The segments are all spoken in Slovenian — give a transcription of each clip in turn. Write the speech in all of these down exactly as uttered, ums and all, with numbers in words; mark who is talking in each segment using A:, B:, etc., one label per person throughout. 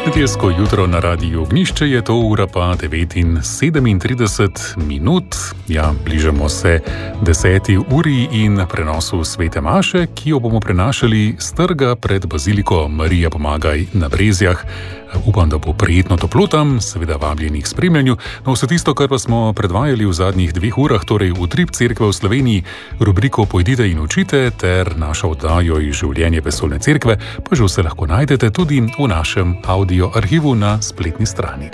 A: Nedeljsko jutro na Radiu Ognjišče je to ura pa devet in sedemintrideset minut. Ja, bližamo se deseti uri in prenosu svete maše, ki jo bomo prenašali s trga pred baziliko Marija Pomagaj na Brezjah. Upam, da bo prijetno toplo tam, seveda vabljenih k spremljanju. No, vse tisto, kar pa smo predvajali v zadnjih dveh urah, torej Utrip cerkve v Sloveniji, rubriko Pojdite in učite ter našo oddajo iz življenja vesoljne cerkve, pa že vse lahko najdete tudi v našem audio arhivu na spletni strani.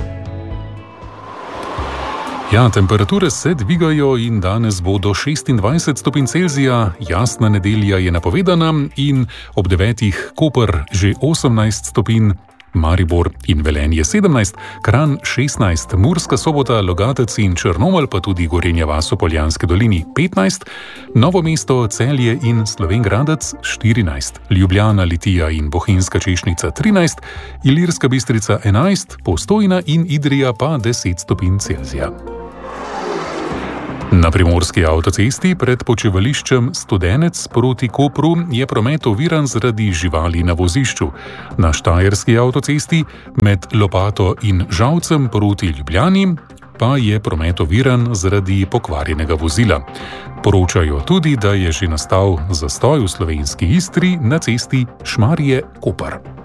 A: Ja, temperature se dvigajo in danes bo do šestindvajset stopinj Celzija, jasna nedelja je napovedana in ob devetih Koper že osemnajst stopinj, Maribor in Velenje sedemnajst, Kranj šestnajst, Murska Sobota, Logatec in Črnomelj, pa tudi Gorenja vas v Poljanski dolini petnajst, Novo mesto, Celje in Slovenj Gradec štirinajst, Ljubljana, Litija in Bohinjska Češnica trinajst, Ilirska Bistrica enajst, Postojna in Idrija pa deset stopinj Celzija. Na primorski avtocesti pred počivališčem Studenec proti Kopru je promet oviran zaradi živali na vozišču. Na štajerski avtocesti med Lopato in Žalcem proti Ljubljani pa je promet oviran zaradi pokvarjenega vozila. Poročajo tudi, da je že nastal zastoj v slovenski Istri na cesti Šmarje-Koper.